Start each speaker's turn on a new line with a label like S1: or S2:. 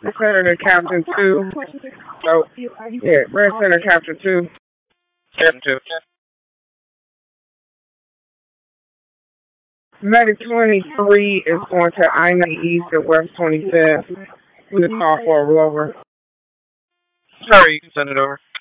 S1: Senator Captain 2. So, yeah, Red Center Captain 2.
S2: Captain 2.
S1: Medic 23 is going to I-90 East at West 25th. We call for a rover.
S2: Sorry, you can send it over.